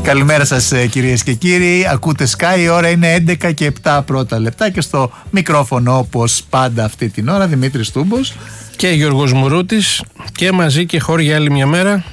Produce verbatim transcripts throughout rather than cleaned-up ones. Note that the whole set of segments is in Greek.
Καλημέρα σας κυρίες και κύριοι. Ακούτε Sky, η ώρα είναι έντεκα και επτά πρώτα λεπτά και στο μικρόφωνο όπως πάντα αυτή την ώρα Δημήτρης Τούμπος και Γιώργος Μουρούτης, και μαζί και χώροι για άλλη μια μέρα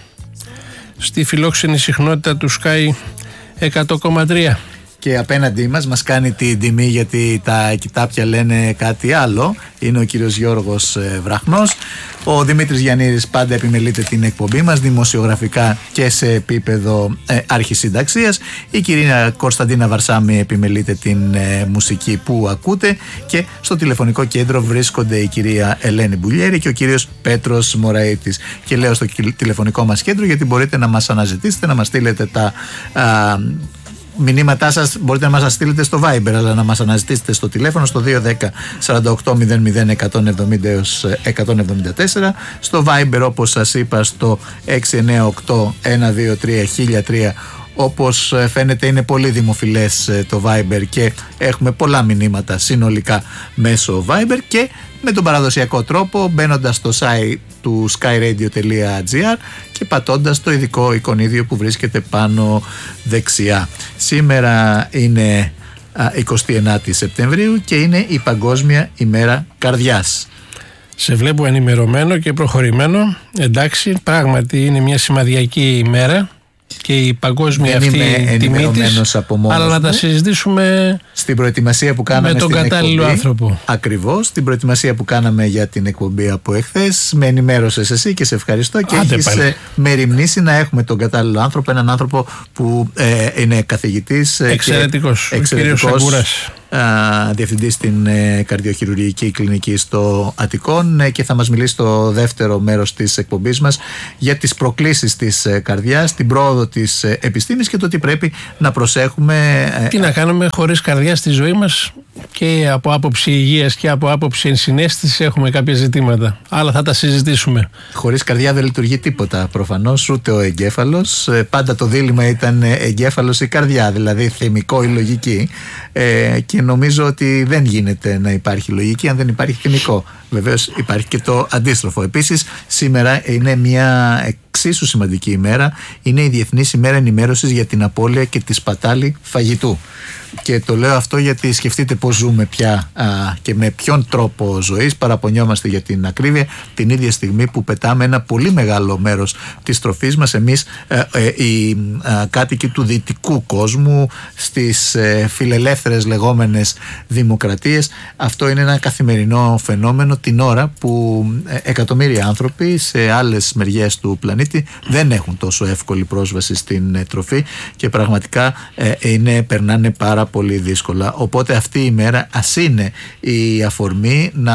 στη φιλόξενη συχνότητα του Sky εκατό κόμμα τρία. Και απέναντί μας μας κάνει την τιμή, γιατί τα κοιτάπια λένε κάτι άλλο, είναι ο κύριος Γιώργος Βραχνός. Ο Δημήτρης Γιαννίδης πάντα επιμελείται την εκπομπή μας δημοσιογραφικά και σε επίπεδο ε, αρχισυνταξίας. Η κυρία Κωνσταντίνα Βαρσάμι επιμελείται την ε, μουσική που ακούτε, και στο τηλεφωνικό κέντρο βρίσκονται η κυρία Ελένη Μπουλιέρη και ο κύριος Πέτρος Μωραΐτης. Και λέω στο τηλεφωνικό μας κέντρο γιατί μπορείτε να μας αναζητήσετε, να μας στείλετε τα α, μηνύματά σας, μπορείτε να μας τα στείλετε στο Viber, αλλά να μας αναζητήσετε στο τηλέφωνο στο δύο ένα μηδέν σαράντα οκτώ μηδέν μηδέν εκατόν εβδομήντα έως εκατόν εβδομήντα τέσσερα, στο Viber όπως σας είπα στο έξι εννιά οκτώ ένα δύο τρία χίλια τρία. Όπως φαίνεται είναι πολύ δημοφιλές το Viber και έχουμε πολλά μηνύματα συνολικά μέσω Viber, και με τον παραδοσιακό τρόπο μπαίνοντας στο site του skyradio.gr και πατώντας το ειδικό εικονίδιο που βρίσκεται πάνω δεξιά. Σήμερα είναι εικοστή ενάτη Σεπτεμβρίου και είναι η Παγκόσμια ημέρα καρδιάς. Σε βλέπω ενημερωμένο και προχωρημένο. Εντάξει, πράγματι είναι μια σημαδιακή ημέρα και η παγκόσμια δεν αυτή τιμή της, αλλά να τα συζητήσουμε στην προετοιμασία που κάναμε με τον στην κατάλληλο εκπομπή, άνθρωπο. Ακριβώς, στην προετοιμασία που κάναμε για την εκπομπή από εχθές, με ενημέρωσες εσύ και σε ευχαριστώ, και Άντε έχεις πάλι. μεριμνήσει να έχουμε τον κατάλληλο άνθρωπο, έναν άνθρωπο που ε, είναι καθηγητής, εξαιρετικός, εξαιρετικός, ο κύριος Σαγκούρας, διευθυντής στην ε, καρδιοχειρουργική κλινική στο Αττικόν, ε, και θα μας μιλήσει στο δεύτερο μέρος της εκπομπής μας για τις προκλήσεις της ε, καρδιάς, την πρόοδο της ε, επιστήμης και το τι πρέπει να προσέχουμε. Ε, τι να κάνουμε χωρίς καρδιά στη ζωή μας, και από άποψη υγείας και από άποψη ενσυναίσθησης έχουμε κάποια ζητήματα, αλλά θα τα συζητήσουμε. Χωρίς καρδιά δεν λειτουργεί τίποτα προφανώς, ούτε ο εγκέφαλος. Ε, πάντα το δίλημμα ήταν εγκέφαλος ή καρδιά, δηλαδή θεμικό ή λογική, ε, και νομίζω ότι δεν γίνεται να υπάρχει λογική αν δεν υπάρχει θεμικό. Βεβαίως υπάρχει και το αντίστροφο. Επίσης σήμερα είναι μια εξίσου σημαντική ημέρα, είναι η Διεθνής ημέρα ενημέρωσης για την απώλεια και τη σπατάλη φαγητού. Και το λέω αυτό γιατί σκεφτείτε πώς ζούμε πια α, και με ποιον τρόπο ζωής. Παραπονιόμαστε για την ακρίβεια την ίδια στιγμή που πετάμε ένα πολύ μεγάλο μέρος της τροφής μας εμείς ε, ε, οι ε, κάτοικοι του δυτικού κόσμου, στις ε, φιλελεύθερες λεγόμενες δημοκρατίες. Αυτό είναι ένα καθημερινό φαινόμενο την ώρα που ε, εκατομμύρια άνθρωποι σε άλλες μεριές του πλανήτη δεν έχουν τόσο εύκολη πρόσβαση στην ε, τροφή, και πραγματικά ε, είναι, περνάνε πάρα πολύ δύσκολα. Οπότε αυτή η μέρα ας είναι η αφορμή να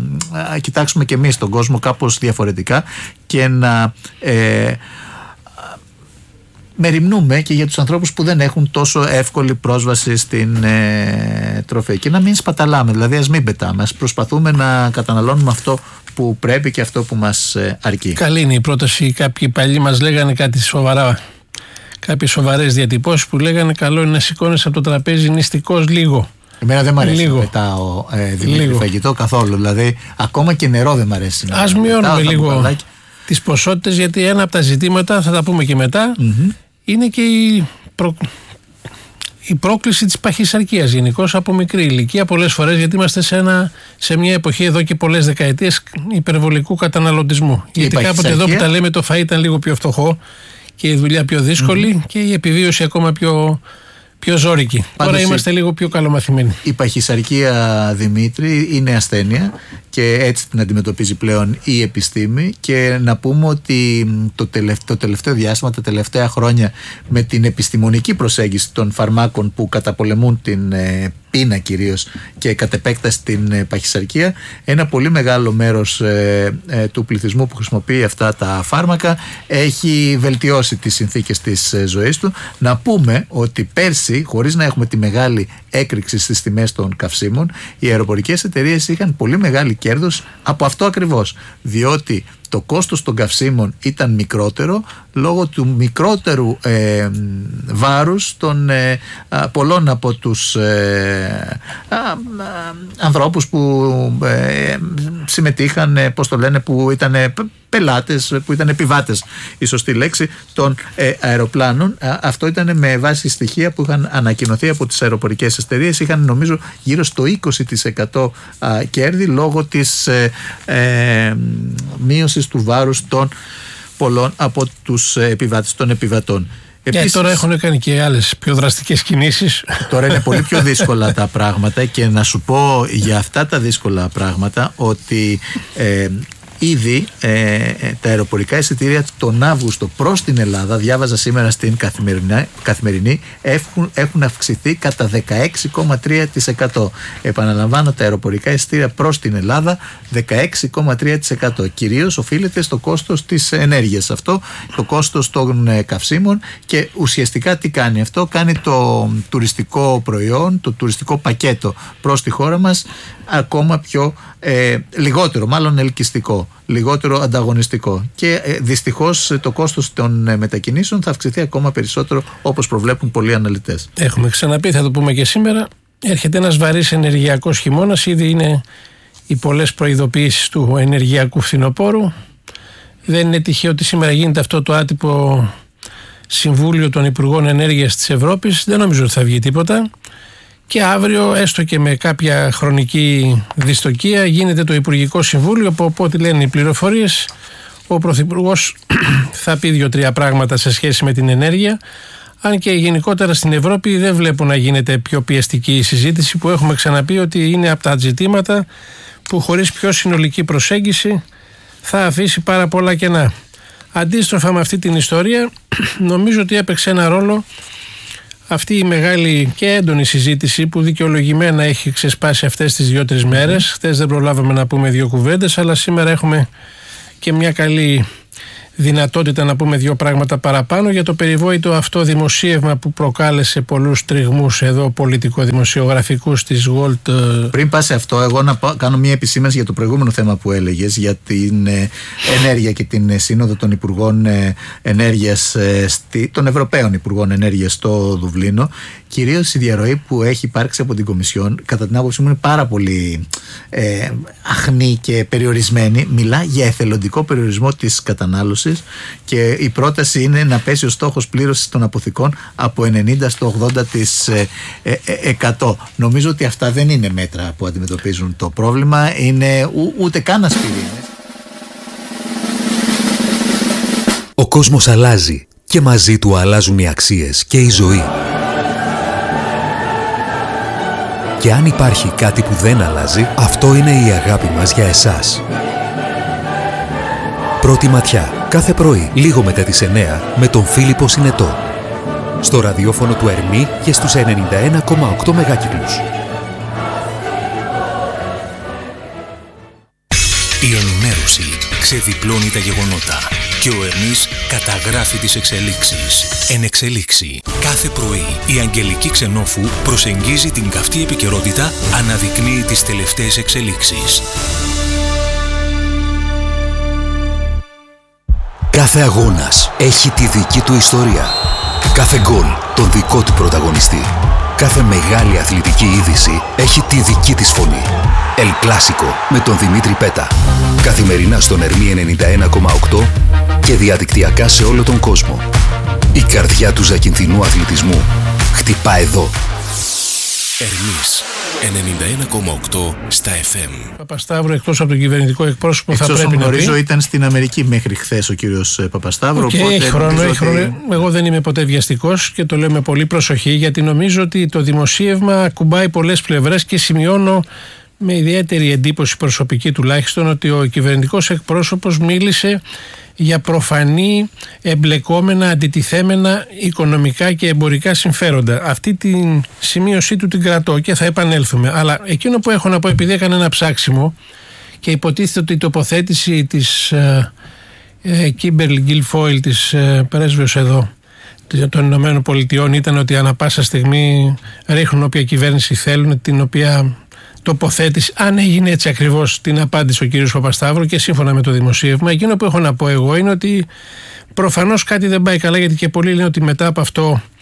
α, κοιτάξουμε και εμείς τον κόσμο κάπως διαφορετικά και να ε, μεριμνούμε και για τους ανθρώπους που δεν έχουν τόσο εύκολη πρόσβαση στην ε, τροφή, και να μην σπαταλάμε, δηλαδή ας μην πετάμε, ας προσπαθούμε να καταναλώνουμε αυτό που πρέπει και αυτό που μας ε, αρκεί. Καλή είναι η πρόταση. Κάποιοι παλιοί μας λέγανε κάτι σοβαρά, κάποιες σοβαρές διατυπώσεις που λέγανε καλό είναι να σηκώνεις από το τραπέζι νηστικός λίγο. Εμένα δεν μ' αρέσει λίγο. να πετάω ε, Δημήτρη φαγητό καθόλου, δηλαδή ακόμα και νερό δεν μ' αρέσει να Ας μειώνουμε λίγο μπουκαλάκι. τις ποσότητες, γιατί ένα από τα ζητήματα, θα τα πούμε και μετά, mm-hmm. είναι και η, προ... η πρόκληση της παχυσαρκίας γενικώς από μικρή ηλικία πολλές φορές, γιατί είμαστε σε, ένα, σε μια εποχή εδώ και πολλές δεκαετίες υπερβολικού καταναλωτισμού. Η γιατί κάποτε εδώ που τα λέμε το φαΐ ήταν λίγο πιο φτωχό και η δουλειά πιο δύσκολη mm-hmm. και η επιβίωση ακόμα πιο, πιο ζώρικη. Πάντως τώρα είμαστε η... λίγο πιο καλομαθημένοι. Η παχυσαρκία, Δημήτρη, είναι ασθένεια και έτσι την αντιμετωπίζει πλέον η επιστήμη, και να πούμε ότι το τελευταίο, το τελευταίο διάστημα, τα τελευταία χρόνια, με την επιστημονική προσέγγιση των φαρμάκων που καταπολεμούν την ε, πείνα κυρίως και κατ' επέκταση την ε, παχυσαρκία, ένα πολύ μεγάλο μέρος ε, ε, του πληθυσμού που χρησιμοποιεί αυτά τα φάρμακα έχει βελτιώσει τις συνθήκες της ε, ζωής του. Να πούμε ότι πέρσι, χωρίς να έχουμε τη μεγάλη έκρηξη στις τιμές των καυσίμων, οι αεροπορικές εταιρείες είχαν πολύ μεγάλη κέρδος από αυτό ακριβώς, διότι το κόστος των καυσίμων ήταν μικρότερο λόγω του μικρότερου ε, βάρους των ε, α, πολλών από τους ε, α, α, ανθρώπους που ε, συμμετείχαν, πώς το λένε, που ήταν πελάτες, που ήταν επιβάτες, η σωστή λέξη, των ε, αεροπλάνων. Α, αυτό ήταν με βάση στοιχεία που είχαν ανακοινωθεί από τις αεροπορικές εταιρείες. Είχαν νομίζω γύρω στο είκοσι τοις εκατό α, κέρδη λόγω της ε, ε, μείωσης του βάρους των πολλών από τους επιβάτες, των επιβατών. Επίσης, τώρα έχουν κάνει και άλλες πιο δραστικές κινήσεις. Τώρα είναι πολύ πιο δύσκολα τα πράγματα, και να σου πω για αυτά τα δύσκολα πράγματα ότι ε, ήδη ε, τα αεροπορικά εισιτήρια τον Αύγουστο προς την Ελλάδα, διάβαζα σήμερα στην καθημερινή, καθημερινή έχουν, έχουν αυξηθεί κατά δεκαέξι κόμμα τρία τοις εκατό. Επαναλαμβάνω, τα αεροπορικά εισιτήρια προς την Ελλάδα δεκαέξι κόμμα τρία τοις εκατό. Κυρίως οφείλεται στο κόστος της ενέργειας αυτό, το κόστος των ε, καυσίμων, και ουσιαστικά τι κάνει αυτό? Κάνει το τουριστικό προϊόν, το τουριστικό πακέτο προς τη χώρα μας ακόμα πιο ε, λιγότερο, μάλλον ελκυστικό, λιγότερο ανταγωνιστικό, και ε, δυστυχώς το κόστος των ε, μετακινήσεων θα αυξηθεί ακόμα περισσότερο, όπως προβλέπουν πολλοί αναλυτές. Έχουμε ξαναπεί, θα το πούμε και σήμερα, έρχεται ένας βαρύς ενεργειακός χειμώνας. Ήδη είναι οι πολλές προειδοποιήσεις του ενεργειακού φθινοπόρου. Δεν είναι τυχαίο ότι σήμερα γίνεται αυτό το άτυπο Συμβούλιο των Υπουργών Ενέργειας της Ευρώπης. Δεν νομίζω ότι θα βγει τίποτα. Και αύριο, έστω και με κάποια χρονική δυστοκία, γίνεται το Υπουργικό Συμβούλιο, που από ό,τι λένε οι πληροφορίες, ο Πρωθυπουργός θα πει δύο-τρία πράγματα σε σχέση με την ενέργεια. Αν και γενικότερα στην Ευρώπη δεν βλέπω να γίνεται πιο πιεστική η συζήτηση, που έχουμε ξαναπεί ότι είναι από τα ζητήματα που χωρίς πιο συνολική προσέγγιση θα αφήσει πάρα πολλά κενά. Αντίστροφα με αυτή την ιστορία, νομίζω ότι έπαιξε ένα ρόλο αυτή η μεγάλη και έντονη συζήτηση που δικαιολογημένα έχει ξεσπάσει αυτές τις δύο-τρεις μέρες. Χθες δεν προλάβαμε να πούμε δύο κουβέντες, αλλά σήμερα έχουμε και μια καλή δυνατότητα να πούμε δύο πράγματα παραπάνω για το περιβόητο αυτό δημοσίευμα που προκάλεσε πολλούς τριγμούς εδώ πολιτικο-δημοσιογραφικούς της World. Πριν πας σε αυτό, εγώ να κάνω μια επισήμανση για το προηγούμενο θέμα που έλεγες, για την ε, ενέργεια και την ε, Σύνοδο των Υπουργών ε, Ενέργειας, ε, στη, των Ευρωπαίων Υπουργών Ενέργειας στο Δουβλίνο. Κυρίως η διαρροή που έχει υπάρξει από την Κομισιόν, κατά την άποψή μου, είναι πάρα πολύ ε, αχνή και περιορισμένη. Μιλά για εθελοντικό περιορισμό της κατανάλωσης, και η πρόταση είναι να πέσει ο στόχος πλήρωσης των αποθηκών από ενενήντα στο ογδόντα τοις εκατό. Νομίζω ότι αυτά δεν είναι μέτρα που αντιμετωπίζουν το πρόβλημα, είναι ού, ούτε καν ασπιρίνες. Ο κόσμος αλλάζει, και μαζί του αλλάζουν οι αξίες και η ζωή. Και αν υπάρχει κάτι που δεν αλλάζει, αυτό είναι η αγάπη μας για εσάς. Πρώτη ματιά, κάθε πρωί, λίγο μετά τις εννιά, με τον Φίλιππο Συνετό. Στο ραδιόφωνο του Ερμή και στους ενενήντα ένα κόμμα οκτώ μεγάκυκλους. Η ενημέρωση ξεδιπλώνει τα γεγονότα και ο Ερμής καταγράφει τις εξελίξεις. Εν εξελίξη. Κάθε πρωί η Αγγελική Ξενόφου προσεγγίζει την καυτή επικαιρότητα, αναδεικνύει τις τελευταίες εξελίξεις. Κάθε αγώνας έχει τη δική του ιστορία. Κάθε γκολ τον δικό του πρωταγωνιστή. Κάθε μεγάλη αθλητική είδηση έχει τη δική της φωνή. El Clásico με τον Δημήτρη Πέτα. Καθημερινά στον Ερμή ενενήντα ένα κόμμα οκτώ και διαδικτυακά σε όλο τον κόσμο. Η καρδιά του ζακυνθινού αθλητισμού χτυπά εδώ. Ερμής ενενήντα ένα κόμμα οκτώ στα εφ εμ. Παπασταύρου, εκτός από τον κυβερνητικό εκπρόσωπο, Εξ θα πρέπει να γνωρίζω, πει. Ήταν στην Αμερική μέχρι χθες ο κύριος Παπασταύρου. Okay, οπότε έχει χρόνο, έχει χρόνο. ότι... Εγώ δεν είμαι ποτέ βιαστικός και το λέω με πολύ προσοχή, γιατί νομίζω ότι το δημοσίευμα ακουμπάει πολλές πλευρές, και σημειώνω με ιδιαίτερη εντύπωση προσωπική τουλάχιστον ότι ο κυβερνητικός εκπρόσωπος μίλησε για προφανή εμπλεκόμενα, αντιτιθέμενα οικονομικά και εμπορικά συμφέροντα. Αυτή τη σημείωσή του την κρατώ και θα επανέλθουμε. Αλλά εκείνο που έχω να πω, επειδή έκανε ένα ψάξιμο και υποτίθεται ότι η τοποθέτηση της Κίμπερλι Γκιλφόιλ, της ε, πρέσβεως εδώ των Ηνωμένων Πολιτειών, ήταν ότι ανά πάσα στιγμή ρίχνουν όποια κυβέρνηση θέλουν, την οποία τοποθέτηση, αν έγινε έτσι ακριβώς, την απάντησε ο κύριος Παπασταύρου, και σύμφωνα με το δημοσίευμα, εκείνο που έχω να πω εγώ είναι ότι προφανώς κάτι δεν πάει καλά, γιατί και πολλοί λένε ότι μετά από αυτό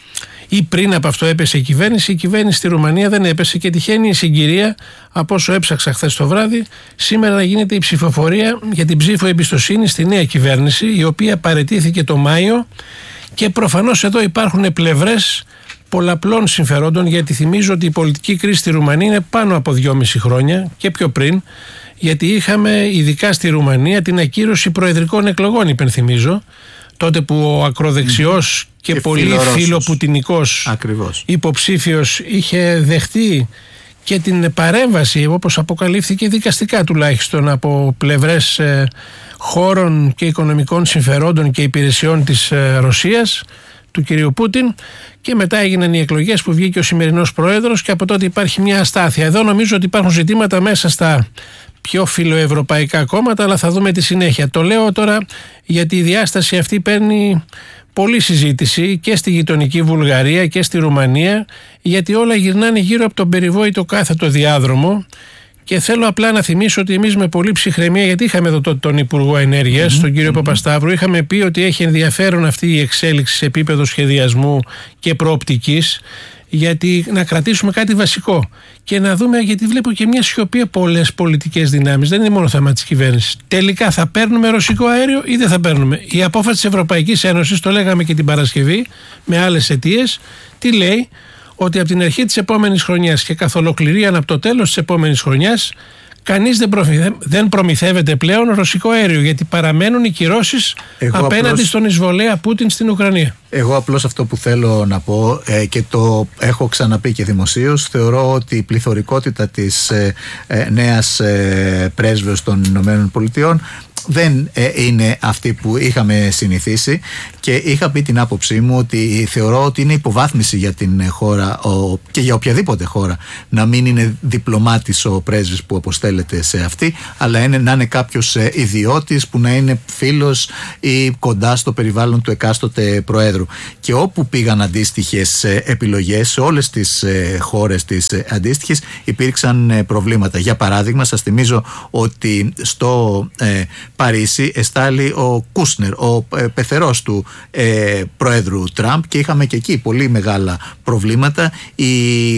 ή πριν από αυτό έπεσε η κυβέρνηση. Η κυβέρνηση στη Ρουμανία δεν έπεσε και τυχαίνει η συγκυρία, από όσο έψαξα χθες το βράδυ, σήμερα να γίνεται η ψηφοφορία για την ψήφο εμπιστοσύνη στη νέα κυβέρνηση, η οποία παραιτήθηκε το Μάιο, και προφανώς εδώ υπάρχουν πλευρές πολλαπλών συμφερόντων, γιατί θυμίζω ότι η πολιτική κρίση στη Ρουμανία είναι πάνω από δυόμιση χρόνια και πιο πριν, γιατί είχαμε ειδικά στη Ρουμανία την ακύρωση προεδρικών εκλογών, υπενθυμίζω, τότε που ο ακροδεξιός mm. και, και πολύ φιλοπουτινικός υποψήφιος είχε δεχτεί και την παρέμβαση, όπως αποκαλύφθηκε δικαστικά τουλάχιστον, από πλευρές ε, χώρων και οικονομικών συμφερόντων και υπηρεσιών της ε, Ρωσίας, του κυρίου Πούτιν, και μετά έγιναν οι εκλογές που βγήκε ο σημερινός πρόεδρος και από τότε υπάρχει μια αστάθεια. Εδώ νομίζω ότι υπάρχουν ζητήματα μέσα στα πιο φιλοευρωπαϊκά κόμματα, αλλά θα δούμε τη συνέχεια. Το λέω τώρα γιατί η διάσταση αυτή παίρνει πολλή συζήτηση και στη γειτονική Βουλγαρία και στη Ρουμανία, γιατί όλα γυρνάνε γύρω από τον περιβόητο κάθετο διάδρομο. Και θέλω απλά να θυμίσω ότι εμείς με πολύ ψυχραιμία, γιατί είχαμε εδώ τότε τον Υπουργό Ενέργειας, mm-hmm. τον κύριο mm-hmm. Παπασταύρου, είχαμε πει ότι έχει ενδιαφέρον αυτή η εξέλιξη σε επίπεδο σχεδιασμού και προοπτικής, γιατί να κρατήσουμε κάτι βασικό και να δούμε, γιατί βλέπω και μια σιωπή από πολλές πολιτικές δυνάμεις. Δεν είναι μόνο θέμα της κυβέρνησης. Τελικά θα παίρνουμε ρωσικό αέριο ή δεν θα παίρνουμε? Η απόφαση της Ευρωπαϊκής Ένωσης, το λέγαμε και την Παρασκευή με άλλες αιτίες, τι λέει? Ότι από την αρχή της επόμενης χρονιάς και καθ' ολοκληρία από το τέλος της επόμενης χρονιάς κανείς δεν, προμηθε... δεν προμηθεύεται πλέον ρωσικό αέριο, γιατί παραμένουν οι κυρώσεις απέναντι απλώς... στον εισβολέα Πούτιν στην Ουκρανία. Εγώ απλώς αυτό που θέλω να πω, ε, και το έχω ξαναπεί και δημοσίως, θεωρώ ότι η πληθωρικότητα της ε, ε, νέας ε, πρέσβεως των Ηνωμένων Πολιτειών δεν ε, είναι αυτή που είχαμε συνηθίσει, και είχα πει την άποψή μου ότι θεωρώ ότι είναι υποβάθμιση για την χώρα ο, και για οποιαδήποτε χώρα να μην είναι διπλωμάτης ο πρέσβης που αποστέλλεται σε αυτή, αλλά είναι, να είναι κάποιος ε, ιδιώτης που να είναι φίλος ή κοντά στο περιβάλλον του εκάστοτε προέδρου. Και όπου πήγαν αντίστοιχες ε, επιλογές, σε όλες τις ε, χώρες τις ε, αντίστοιχες υπήρξαν ε, προβλήματα. Για παράδειγμα, σας θυμίζω ότι στο ε, Παρίσι εστάλει ο Κούσνερ, ο ε, πεθερός του ε, Προέδρου Τραμπ, και είχαμε και εκεί πολύ μεγάλα προβλήματα. Η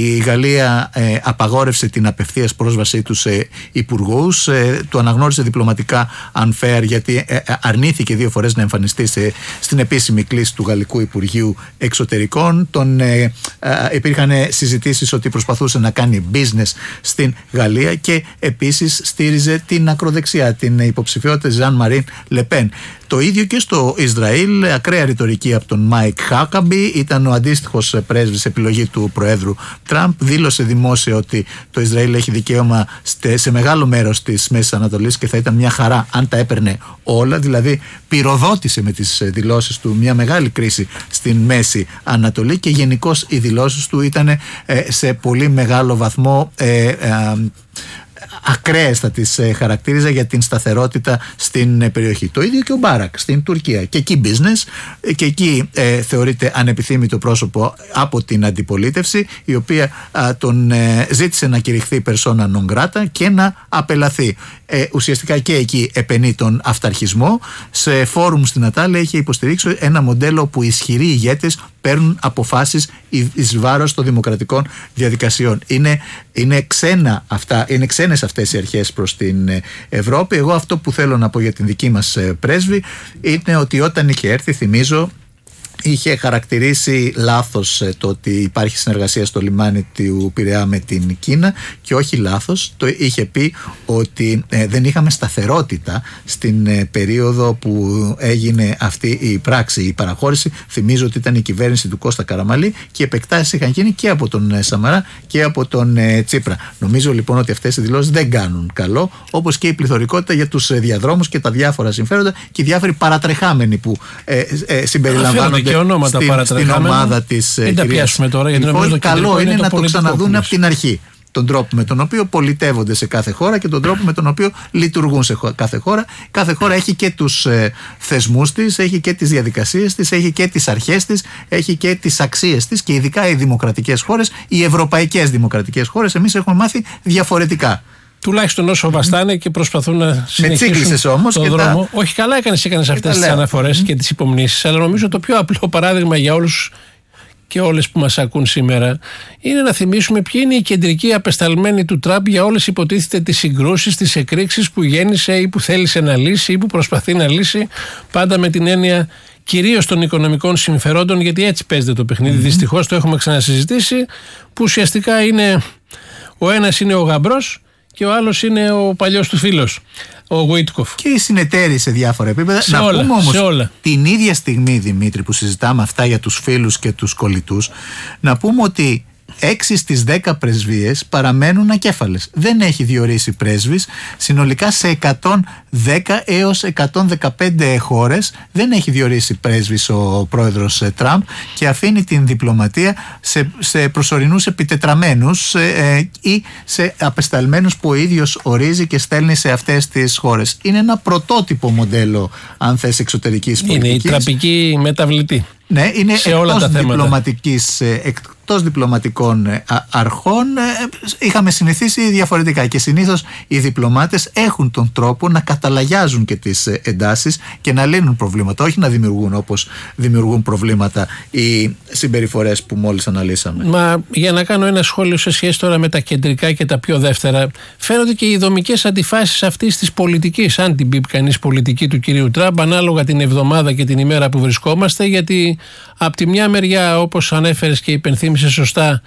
Γαλλία ε, απαγόρευσε την απευθείας πρόσβασή του σε υπουργούς, ε, του αναγνώρισε διπλωματικά unfair, γιατί ε, αρνήθηκε δύο φορές να εμφανιστεί σε, στην επίσημη κλήση του Γαλλικού Υπουργείου Εξωτερικών. Τον, ε, ε, υπήρχαν συζητήσεις ότι προσπαθούσε να κάνει business στην Γαλλία, και επίσης στήριζε την ακροδεξιά, την υποψηφιότητα Ζαν Μαρίν Λεπέν. Το ίδιο και στο Ισραήλ, ακραία ρητορική από τον Μάικ Χάκαμπι, ήταν ο αντίστοιχος πρέσβης επιλογή του Προέδρου Τραμπ. Δήλωσε δημόσια ότι το Ισραήλ έχει δικαίωμα σε μεγάλο μέρος της Μέσης Ανατολής και θα ήταν μια χαρά αν τα έπαιρνε όλα. Δηλαδή πυροδότησε με τις δηλώσεις του μια μεγάλη κρίση στην Μέση Ανατολή, και γενικώς οι δηλώσεις του ήταν ε, σε πολύ μεγάλο βαθμό ε, ε, ακραίες θα τις ε, χαρακτήριζα για την σταθερότητα στην ε, περιοχή. Το ίδιο και ο Μπάρακ στην Τουρκία. Και εκεί business, ε, και εκεί ε, θεωρείται ανεπιθύμητο πρόσωπο από την αντιπολίτευση, η οποία α, τον ε, ζήτησε να κηρυχθεί persona non grata και να απελαθεί. Ε, ουσιαστικά και εκεί επενεί τον αυταρχισμό. Σε φόρουμ στην Ατάλια είχε υποστηρίξει ένα μοντέλο που ισχυροί ηγέτες παίρνουν αποφάσεις εις βάρος των δημοκρατικών διαδικασιών. Είναι, είναι, ξένα αυτά, είναι ξένες αυτές οι αρχές προς την Ευρώπη. Εγώ αυτό που θέλω να πω για την δική μας πρέσβη είναι ότι όταν είχε έρθει, θυμίζω, είχε χαρακτηρίσει λάθος το ότι υπάρχει συνεργασία στο λιμάνι του Πειραιά με την Κίνα, και όχι λάθος, το είχε πει ότι ε, δεν είχαμε σταθερότητα στην ε, περίοδο που έγινε αυτή η πράξη, η παραχώρηση. Θυμίζω ότι ήταν η κυβέρνηση του Κώστα Καραμαλή και οι επεκτάσεις είχαν γίνει και από τον ε, Σαμαρά και από τον ε, Τσίπρα. Νομίζω λοιπόν ότι αυτές οι δηλώσεις δεν κάνουν καλό, όπως και η πληθωρικότητα για τους ε, διαδρόμους και τα διάφορα συμφέροντα και οι διάφοροι παρατρεχάμενοι που ε, ε, συμπεριλαμβάνονται και ονόματα στην, στην ομάδα της ε, κυρίας. Τώρα, γιατί λοιπόν, καλό είναι, είναι να το ξαναδούν κλίμα. Από την αρχή. Τον τρόπο με τον οποίο πολιτεύονται σε κάθε χώρα και τον τρόπο με τον οποίο λειτουργούν σε κάθε χώρα. Κάθε χώρα έχει και τους ε, θεσμούς της, έχει και τις διαδικασίες της, έχει και τις αρχές της, έχει και τις αξίες της, και ειδικά οι δημοκρατικές χώρες, οι ευρωπαϊκές δημοκρατικές χώρες, εμείς έχουμε μάθει διαφορετικά. Τουλάχιστον όσο βαστάνε και προσπαθούν να συνεχίσουν όμως τον δρόμο. Τα... Όχι, καλά έκανες, έκανες αυτές τις αναφορές mm. και τις υπομνήσεις, αλλά νομίζω το πιο απλό παράδειγμα για όλους και όλες που μας ακούν σήμερα, είναι να θυμίσουμε ποιοι είναι οι κεντρικοί απεσταλμένοι του Τραμπ για όλες υποτίθεται τις συγκρούσεις, τις εκρήξεις που γέννησε ή που θέλησε να λύσει ή που προσπαθεί να λύσει, πάντα με την έννοια κυρίως των οικονομικών συμφερόντων, γιατί έτσι παίζεται το παιχνίδι. Mm-hmm. Δυστυχώς το έχουμε ξανασυζητήσει, που ουσιαστικά είναι ο ένας είναι ο γαμπρός και ο άλλος είναι ο παλιός του φίλος, ο Γουίτκοφ. Και οι συνεταίροι σε διάφορα επίπεδα. Σε να όλα, πούμε όμως σε όλα. Την ίδια στιγμή, Δημήτρη, που συζητάμε αυτά για τους φίλους και τους κολλητούς, να πούμε ότι έξι στις δέκα πρεσβείες παραμένουν ακέφαλες. Δεν έχει διορίσει πρέσβης. Συνολικά σε εκατόν δέκα έως εκατόν δεκαπέντε χώρες δεν έχει διορίσει πρέσβης ο πρόεδρος Τραμπ και αφήνει την διπλωματία σε, σε προσωρινούς επιτετραμένους ε, ή σε απεσταλμένους που ο ίδιος ορίζει και στέλνει σε αυτές τις χώρες. Είναι ένα πρωτότυπο μοντέλο, αν θες, εξωτερικής πολιτικής. Είναι η τραπική μεταβλητή. Ναι, είναι σε όλα εκτός, τα διπλωματικής, εκτός διπλωματικών αρχών. Είχαμε συνηθίσει διαφορετικά και συνήθως οι διπλωμάτες έχουν τον τρόπο να καταλαγιάζουν και τις εντάσεις και να λύνουν προβλήματα, όχι να δημιουργούν όπως δημιουργούν προβλήματα οι συμπεριφορές που μόλις αναλύσαμε. Μα για να κάνω ένα σχόλιο σε σχέση τώρα με τα κεντρικά και τα πιο δεύτερα, φαίνονται και οι δομικές αντιφάσεις αυτής της πολιτικής, αν την πει κανείς πολιτική του κυρίου Τραμπ, ανάλογα την εβδομάδα και την ημέρα που βρισκόμαστε, γιατί από τη μια μεριά, όπως ανέφερες και υπενθύμησες σωστά,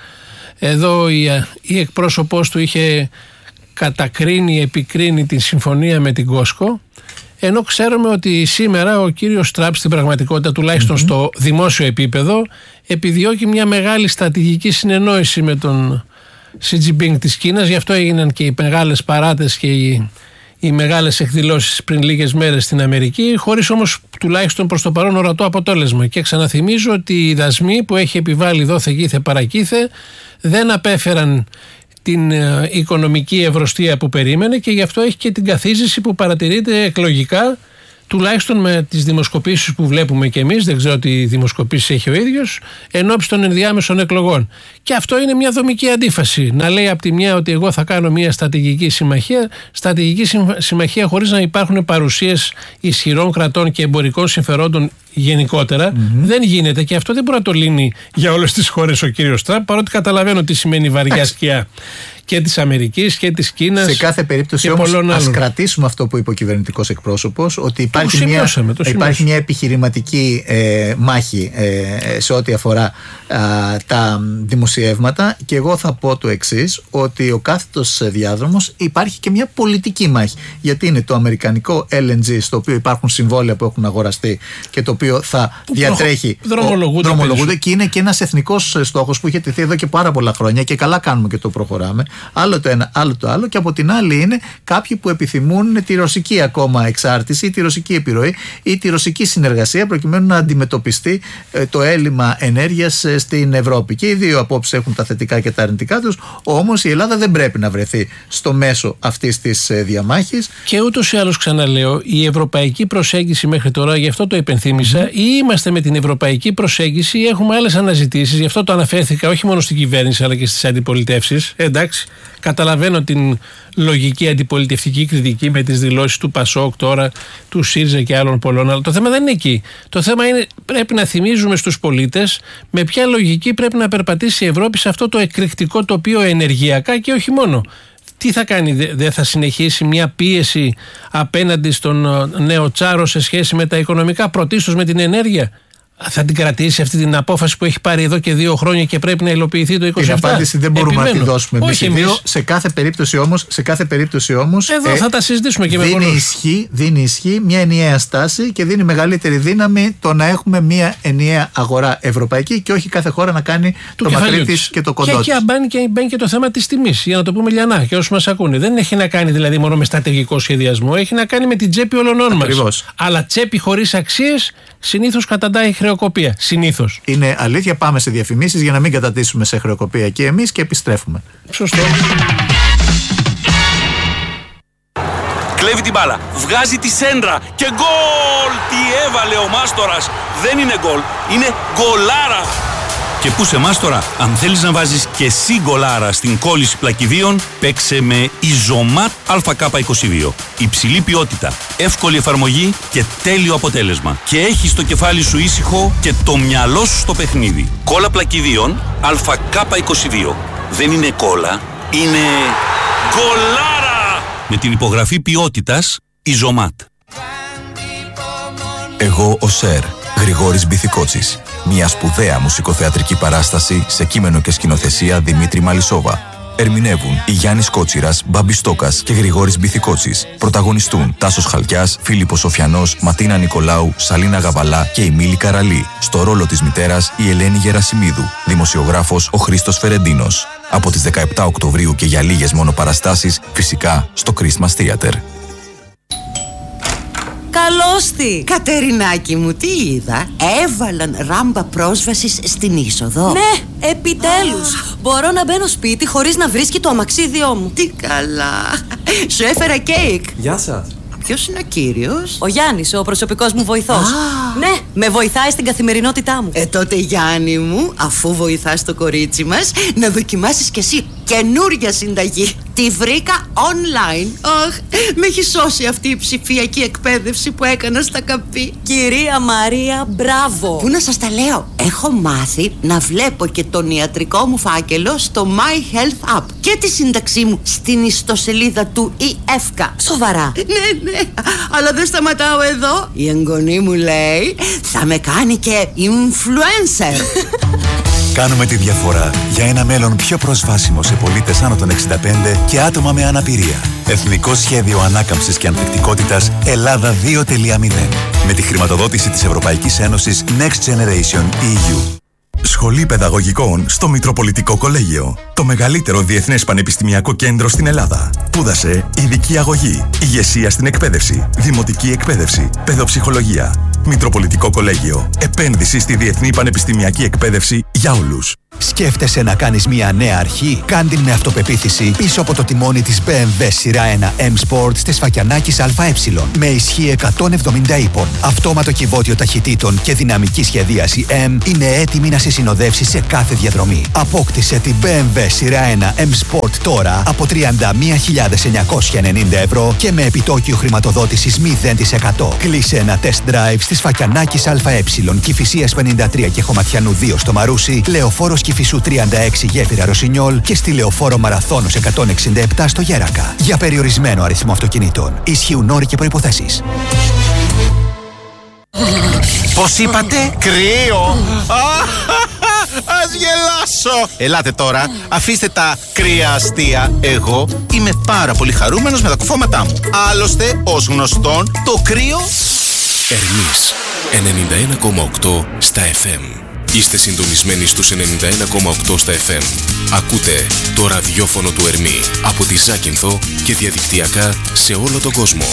εδώ η, η εκπρόσωπός του είχε κατακρίνει, επικρίνει τη συμφωνία με την Κόσκο, ενώ ξέρουμε ότι σήμερα ο κύριος Τραμπ στην πραγματικότητα, τουλάχιστον mm-hmm. στο δημόσιο επίπεδο, επιδιώκει μια μεγάλη στρατηγική συνεννόηση με τον Σι Τζινπίνγκ της Κίνας. Γι' αυτό έγιναν και οι μεγάλες παράτες και οι οι μεγάλες εκδηλώσεις πριν λίγες μέρες στην Αμερική, χωρίς όμως τουλάχιστον προς το παρόν ορατό αποτέλεσμα. Και ξαναθυμίζω ότι οι δασμοί που έχει επιβάλει δόθε γήθε παρακήθε δεν απέφεραν την ε, οικονομική ευρωστία που περίμενε και γι' αυτό έχει και την καθίζηση που παρατηρείται εκλογικά, τουλάχιστον με τις δημοσκοπήσεις που βλέπουμε και εμείς, δεν ξέρω τι δημοσκοπήσεις έχει ο ίδιος, ενώπιση των ενδιάμεσων εκλογών. Και αυτό είναι μια δομική αντίφαση. Να λέει από τη μια ότι εγώ θα κάνω μια στρατηγική συμμαχία, στρατηγική συμμαχία χωρίς να υπάρχουν παρουσίες ισχυρών κρατών και εμπορικών συμφερόντων γενικότερα, mm-hmm. δεν γίνεται, και αυτό δεν μπορεί να το λύνει για όλες τις χώρες ο κύριος Τραμπ, παρότι καταλαβαίνω τι σημαίνει βαριά σκιά και της Αμερικής και της Κίνας. Σε κάθε περίπτωση όμως ας κρατήσουμε αυτό που είπε ο κυβερνητικός εκπρόσωπος, ότι υπάρχει, μια, υπάρχει μια επιχειρηματική ε, μάχη ε, σε ό,τι αφορά α, τα δημοσιεύματα, και εγώ θα πω το εξής, ότι ο κάθετος διάδρομος υπάρχει και μια πολιτική μάχη, γιατί είναι το αμερικανικό ελ εν τζι, στο οποίο υπάρχουν συμβόλαια που έχουν αγοραστεί και το οποίο θα που διατρέχει, δρομολογούνται, ο, δρομολογούνται και είναι και ένας εθνικός στόχος που είχε τεθεί εδώ και πάρα πολλά χρόνια και καλά κάνουμε και το προχωράμε. Άλλο το ένα, άλλο το άλλο. Και από την άλλη είναι κάποιοι που επιθυμούν τη ρωσική ακόμα εξάρτηση, τη ρωσική επιρροή ή τη ρωσική συνεργασία, προκειμένου να αντιμετωπιστεί ε, το έλλειμμα ενέργειας ε, στην Ευρώπη. Και οι δύο απόψεις έχουν τα θετικά και τα αρνητικά τους. Όμως η Ελλάδα δεν πρέπει να βρεθεί στο μέσο αυτής της ε, διαμάχης. Και ούτως ή άλλως, ξαναλέω, η ευρωπαϊκή προσέγγιση μέχρι τώρα, γι' αυτό το υπενθύμησα, ή είμαστε με την ευρωπαϊκή προσέγγιση ή έχουμε άλλες αναζητήσεις. Γι' αυτό το αναφέρθηκα όχι μόνο στην κυβέρνηση αλλά και στις αντιπολιτεύσεις. Ε, εντάξει. Καταλαβαίνω την λογική αντιπολιτευτική κριτική με τις δηλώσεις του Πασόκ τώρα, του ΣΥΡΙΖΑ και άλλων πολλών, αλλά το θέμα δεν είναι εκεί. Το θέμα είναι, πρέπει να θυμίζουμε στους πολίτες με ποια λογική πρέπει να περπατήσει η Ευρώπη σε αυτό το εκρηκτικό τοπίο ενεργειακά και όχι μόνο. Τι θα κάνει, δεν θα συνεχίσει μια πίεση απέναντι στον νέο τσάρο σε σχέση με τα οικονομικά, πρωτίστως με την ενέργεια? Θα την κρατήσει αυτή την απόφαση που έχει πάρει εδώ και δύο χρόνια και πρέπει να υλοποιηθεί το είκοσι επτά? Την απάντηση δεν μπορούμε Επιμένω. να τη δώσουμε εμείς οι δύο. Σε κάθε περίπτωση όμως, σε κάθε περίπτωση όμως εδώ ε, θα τα συζητήσουμε και με δίνει ισχύ, δίνει ισχύ μια ενιαία στάση και δίνει μεγαλύτερη δύναμη το να έχουμε μια ενιαία αγορά ευρωπαϊκή και όχι κάθε χώρα να κάνει το μακρύ της και το κοντό της. Και εκεί μπαίνει και, μπαίνει και το θέμα της τιμής, για να το πούμε λιανά και όσοι μας ακούνε. Δεν έχει να κάνει δηλαδή μόνο με στρατηγικό σχεδιασμό, έχει να κάνει με την τσέπη όλων μας. Αλλά τσέπη χωρίς αξίες συνήθως καταντάει χρεοκοπία. Συνήθως. Είναι αλήθεια. Πάμε σε διαφημίσεις για να μην κατατήσουμε σε χρεοκοπία και εμείς και επιστρέφουμε. Σωστό. Κλέβει την μπάλα, βγάζει τη σέντρα και γκολ! Τι έβαλε ο Μάστορας! Δεν είναι γκολ, είναι γκολάρα! Και πού σε εμάς τώρα, αν θέλεις να βάζεις και εσύ γκολάρα στην κόλληση πλακιδίων, παίξε με Ιζομάτ Α Κ είκοσι δύο. Υψηλή ποιότητα, εύκολη εφαρμογή και τέλειο αποτέλεσμα. Και έχεις το κεφάλι σου ήσυχο και το μυαλό σου στο παιχνίδι. Κόλλα πλακιδίων Α Κ είκοσι δύο. Δεν είναι κόλλα, είναι γκολάρα! Με την υπογραφή ποιότητας Ιζομάτ. Εγώ ο Σερ, Γρηγόρης Μπιθικότσης. Μια σπουδαία μουσικοθεατρική παράσταση σε κείμενο και σκηνοθεσία Δημήτρη Μαλισσόβα. Ερμηνεύουν η Γιάννης Κότσιρας, Μπάμπης Στόκας και Γρηγόρης Μπιθικότσης. Πρωταγωνιστούν Τάσος Χαλκιάς, Φίλιππος Σοφιανός, Ματίνα Νικολάου, Σαλίνα Γαβαλά και η Μίλη Καραλή. Στο ρόλο της μητέρας η Ελένη Γερασιμίδου. Δημοσιογράφος ο Χρήστος Φερεντίνος. Από τις δεκαεπτά Οκτωβρίου και για λίγες μόνο παραστάσεις, φυσικά στο Christmas Theater. Καλώς τη! Κατερινάκη μου, τι είδα? Έβαλαν ράμπα πρόσβασης στην είσοδο. Ναι, επιτέλους! Μπορώ να μπαίνω σπίτι χωρίς να βρίσκει το αμαξίδιό μου. Τι καλά! Σου έφερα κέικ. Γεια σας. Ποιος είναι ο κύριος? Ο Γιάννης, ο προσωπικός μου βοηθός. Α. Ναι, με βοηθάει στην καθημερινότητά μου. Ε, τότε Γιάννη μου, αφού βοηθάς το κορίτσι μας, να δοκιμάσεις κι εσύ καινούρια συνταγή. Τη βρήκα online. Αχ, με έχει σώσει αυτή η ψηφιακή εκπαίδευση που έκανα στα καπί. Κυρία Μαρία, μπράβο. Πού να σας τα λέω? Έχω μάθει να βλέπω και τον ιατρικό μου φάκελο στο My Health App και τη σύνταξή μου στην ιστοσελίδα του ι εφ κέι. Σοβαρά? Ναι, ναι, αλλά δεν σταματάω εδώ. Η εγγονή μου λέει θα με κάνει και influencer. Κάνουμε τη διαφορά για ένα μέλλον πιο προσβάσιμο σε πολίτες άνω των εξήντα πέντε και άτομα με αναπηρία. Εθνικό Σχέδιο Ανάκαμψης και Ανθεκτικότητας Ελλάδα δύο τελεία μηδέν. Με τη χρηματοδότηση της Ευρωπαϊκής Ένωσης Next Generation ι γιου. Σχολή Παιδαγωγικών στο Μητροπολιτικό Κολέγιο. Το μεγαλύτερο διεθνές πανεπιστημιακό κέντρο στην Ελλάδα. Σπούδασε ειδική αγωγή, ηγεσία στην εκπαίδευση, δημοτική εκπαίδευση, παιδοψυχολογία. Μητροπολιτικό Κολέγιο. Επένδυση στη διεθνή πανεπιστημιακή εκπαίδευση για όλους. Σκέφτεσαι να κάνεις μια νέα αρχή? Κάντην με αυτοπεποίθηση πίσω από το τιμόνι της μπι εμ ντάμπλιου σειρά ένα M Sport της Φακιανάκης ΑΕ. Με ισχύ εκατόν εβδομήντα ύπων, αυτόματο κυβότιο ταχυτήτων και δυναμική σχεδίαση M είναι έτοιμη να σε συνοδεύσει σε κάθε διαδρομή. Απόκτησε την μπι εμ ντάμπλιου σειρά ένα M Sport τώρα από τριάντα μία χιλιάδες εννιακόσια ενενήντα ευρώ και με επιτόκιο χρηματοδότησης μηδέν τοις εκατό. Κλείσε ένα test drive στις Φακιανάκης ΑΕ, Κηφισίας πενήντα τρία και Χωματιανού δύο στο Μαρούσι, Λεωφόρος Κηφισού τριάντα έξι Γέφυρα Ρωσινιόλ και στη Λεωφόρο Μαραθώνος εκατόν εξήντα επτά στο Γέρακα. Για περιορισμένο αριθμό αυτοκινήτων. Ισχύουν όροι και προϋποθέσεις. Πώς είπατε? Κρύο! Ας γελάσω! Ελάτε τώρα, αφήστε τα κρύα αστεία. Εγώ είμαι πάρα πολύ χαρούμενος με τα κουφώματά μου. Άλλωστε, ως γνωστόν, το κρύο... Ερμής ενενήντα ένα κόμμα οκτώ στα εφ εμ. Είστε συντονισμένοι στους ενενήντα ένα κόμμα οκτώ στα εφ εμ. Ακούτε το ραδιόφωνο του Ερμή από τη Ζάκυνθο και διαδικτυακά σε όλο τον κόσμο.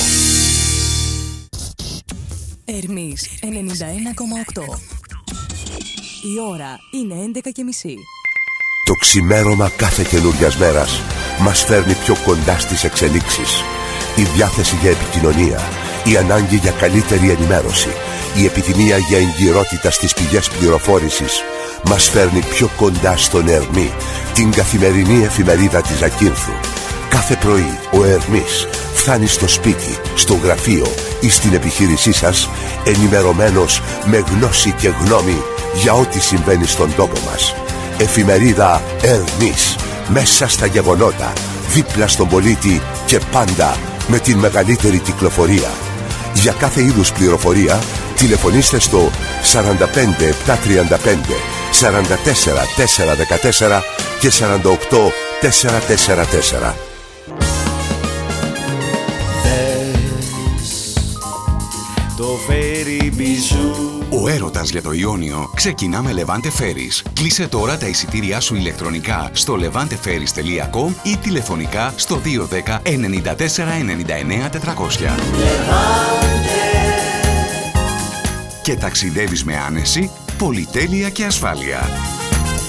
Ερμής ενενήντα ένα κόμμα οκτώ. Η ώρα είναι έντεκα και μισή. Το ξημέρωμα κάθε καινούριας μέρας μας φέρνει πιο κοντά στις εξελίξεις. Η διάθεση για επικοινωνία, η ανάγκη για καλύτερη ενημέρωση, η επιθυμία για εγκυρότητα στις πηγές πληροφόρησης μας φέρνει πιο κοντά στον Ερμή, την καθημερινή εφημερίδα της Ζακύνθου. Κάθε πρωί ο Ερμής φτάνει στο σπίτι, στο γραφείο ή στην επιχείρησή σας ενημερωμένος με γνώση και γνώμη για ό,τι συμβαίνει στον τόπο μας. Εφημερίδα Ερμής, μέσα στα γεγονότα, δίπλα στον πολίτη και πάντα με την μεγαλύτερη κυκλοφορία. Για κάθε είδους πληροφορία τηλεφωνήστε στο σαράντα πέντε επτακόσια τριάντα πέντε σαράντα τέσσερα τετρακόσια δεκατέσσερα και σαράντα οκτώ τετρακόσια σαράντα τέσσερα. Ο έρωτας για το Ιόνιο ξεκινά με Levante Ferries. Κλείσε τώρα τα εισιτήριά σου ηλεκτρονικά στο levante ferries τελεία com ή τηλεφωνικά στο δύο ένα μηδέν εννιά τέσσερα εννιά εννιά τετρακόσια. Και ταξιδεύεις με άνεση, πολυτέλεια και ασφάλεια.